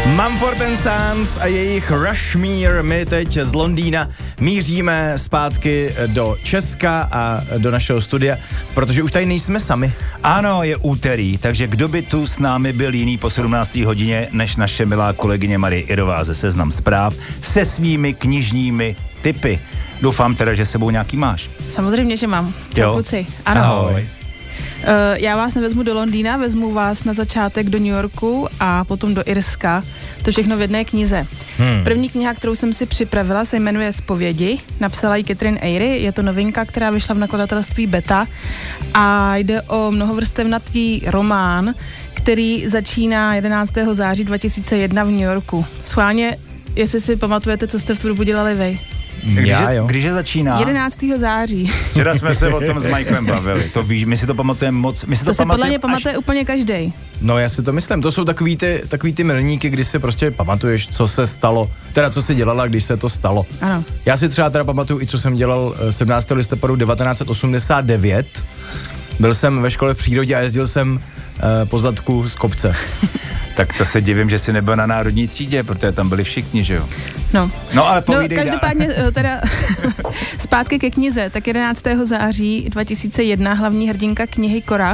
Mumford & Sons a jejich Rushmere. My teď z Londýna míříme zpátky do Česka a do našeho studia, protože už tady nejsme sami. Ano, je úterý, takže kdo by tu s námi byl jiný po 17. hodině, než naše milá kolegyně Marie Irová ze Seznam Zpráv se svými knižními tipy. Doufám teda, že sebou nějaký máš. Samozřejmě, že mám. Jo. Kluci. Ano. Ahoj. Já vás nevezmu do Londýna, vezmu vás na začátek do New Yorku a potom do Irska. To všechno v jedné knize. První kniha, kterou jsem si připravila, se jmenuje Zpovědi. Napsala ji Catherine Eyre. Je to novinka, která vyšla v nakladatelství Beta. A jde o mnohovrstevnatý román, který začíná 11. září 2001 v New Yorku. Schválně, jestli si pamatujete, co jste v tu dobu dělali vy. Když začíná? 11. září. Včera jsme se o tom s Michaelem bavili. To víš, my si to pamatujeme moc. To si podle mě pamatuje úplně každej. No, já si to myslím. To jsou takový ty milníky, kdy si prostě pamatuješ, co se stalo. Teda, co si dělala, když se to stalo. Ano. Já si třeba teda pamatuju i, co jsem dělal 17. listopadu 1989. Byl jsem ve škole v přírodě a jezdil jsem po zadku z kopce. Tak to se divím, že jsi nebyl na národní třídě, protože tam byli všichni, že jo? No ale povídej dál. Každopádně teda zpátky ke knize, tak 11. září 2001 hlavní hrdinka knihy Cora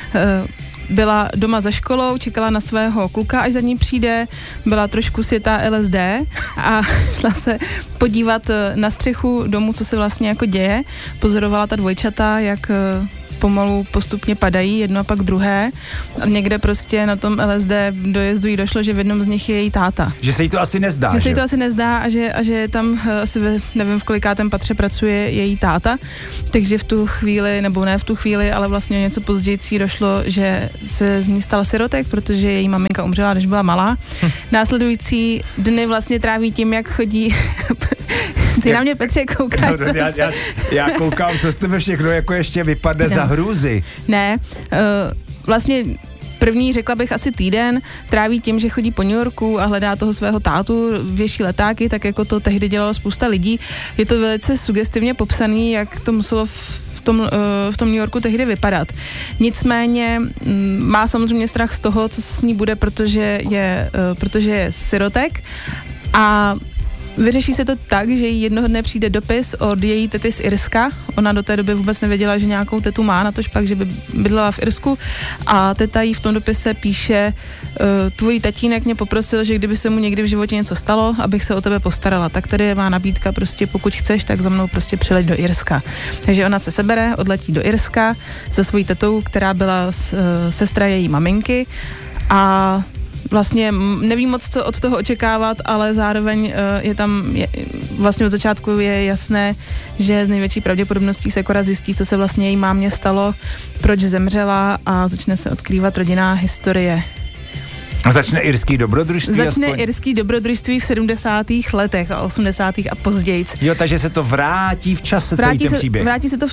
byla doma za školou, čekala na svého kluka, až za ní přijde, byla trošku sjetá LSD a šla se podívat na střechu domu, co se vlastně jako děje. Pozorovala ta dvojčata, jak pomalu postupně padají, jedno a pak druhé. A někde prostě na tom LSD dojezdu jí došlo, že v jednom z nich je její táta. Že se jí to asi nezdá, že? Se jí to asi nezdá a že tam asi nevím v kolikátém patře pracuje její táta. Takže v tu chvíli, nebo ne v tu chvíli, ale vlastně něco později došlo, že se z ní stala sirotek, protože její maminka umřela, když byla malá. Následující dny vlastně tráví tím, jak chodí. Ty na mě, Petře, koukáš. No, já koukám, co z tebe všechno jako ještě vypadne za hrůzy. Ne, vlastně první, řekla bych, asi týden tráví tím, že chodí po New Yorku a hledá toho svého tátu, věší letáky, tak jako to tehdy dělalo spousta lidí. Je to velice sugestivně popsaný, jak to muselo v tom New Yorku tehdy vypadat. Nicméně má samozřejmě strach z toho, co s ní bude, protože je sirotek a vyřeší se to tak, že jí jednoho dne přijde dopis od její tety z Irska. Ona do té doby vůbec nevěděla, že nějakou tetu má, natož pak, že by bydlela v Irsku. A teta jí v tom dopise píše: tvůj tatínek mě poprosil, že kdyby se mu někdy v životě něco stalo, abych se o tebe postarala. Tak tady je má nabídka, prostě pokud chceš, tak za mnou prostě přileď do Irska. Takže ona se sebere, odletí do Irska se svojí tetou, která byla sestra její maminky a vlastně nevím moc, co od toho očekávat, ale zároveň vlastně od začátku je jasné, že z největší pravděpodobností se Cora zjistí, co se vlastně její mámě stalo, proč zemřela a začne se odkrývat rodinná historie. Začne irský dobrodružství? Irský dobrodružství v 70. letech a 80. a později. Jo, takže se to vrátí v čase, celý ten příběh. Vrátí se to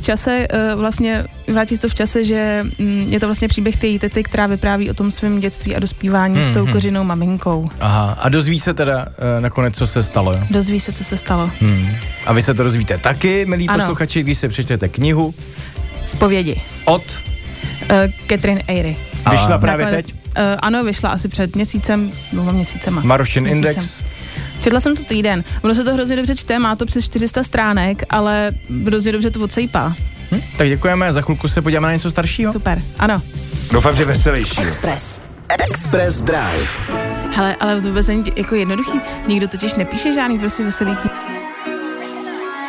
v čase, že je to vlastně příběh té tety, která vypráví o tom svém dětství a dospívání s tou kořenou maminkou. Aha, a dozví se teda nakonec, co se stalo, jo? Dozví se, co se stalo. A vy se to dozvíte taky, milí posluchači, když se přečtete knihu Zpovědi. Od Catherine Eyre. Vyšla právě teď? Ano, vyšla asi před měsícema. Marošin Index. Četla jsem to týden. Ono se to hrozně dobře čte, má to přes 400 stránek, ale hrozně dobře to odsejpá. Tak děkujeme, za chvilku se podíváme na něco staršího. Super, ano. Doufám, že veselější. Express Drive. Hele, ale to vůbec není jako jednoduchý. Nikdo totiž nepíše žádný prostě veselý.